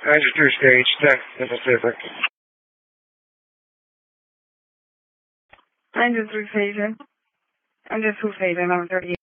Engine through stage 10 in Pacific. Engine through phasing. Engine through phasing, I'm 38.